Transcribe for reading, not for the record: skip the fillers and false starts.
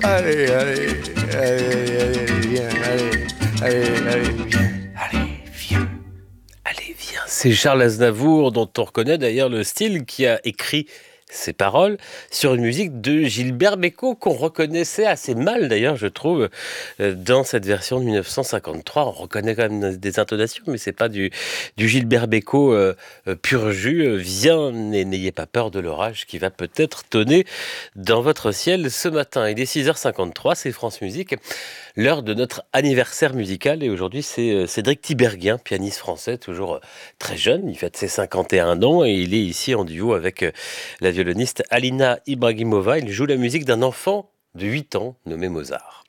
Allez, allez, allez, allez, viens, allez, viens, allez, viens. Allez, viens. C'est Charles Aznavour, dont on reconnaît d'ailleurs le style, qui a écrit ces paroles sur une musique de Gilbert Bécaud qu'on reconnaissait assez mal d'ailleurs, je trouve, dans cette version de 1953. On reconnaît quand même des intonations, mais c'est pas du Gilbert Bécaud pur jus. Viens, n'ayez pas peur de l'orage qui va peut-être tonner dans votre ciel ce matin. Il est 6h53, c'est France Musique, l'heure de notre anniversaire musical. Et aujourd'hui, c'est Cédric Tiberghien, pianiste français, toujours très jeune. Il fête ses 51 ans et il est ici en duo avec la violoniste Alina Ibrahimova. Il joue la musique d'un enfant de 8 ans nommé Mozart.